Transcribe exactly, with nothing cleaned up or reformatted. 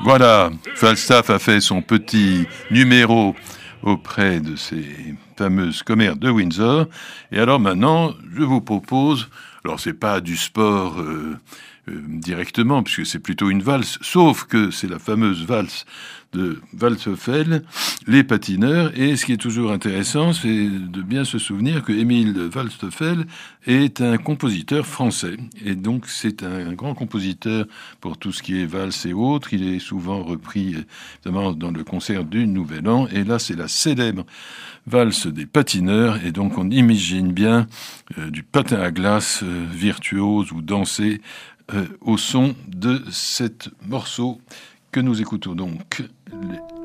Voilà, Falstaff a fait son petit numéro auprès de ces fameuses commères de Windsor. Et alors maintenant, je vous propose, alors c'est pas du sport euh, euh, directement, puisque c'est plutôt une valse, sauf que c'est la fameuse valse de Waldteufel, les patineurs. Et ce qui est toujours intéressant, c'est de bien se souvenir que Émile Waldteufel est un compositeur français. Et donc c'est un grand compositeur pour tout ce qui est valse et autres. Il est souvent repris, évidemment, dans le concert du Nouvel An. Et là, c'est la célèbre valse des patineurs. Et donc on imagine bien euh, du patin à glace euh, virtuose ou danser euh, au son de cet morceau que nous écoutons donc. Les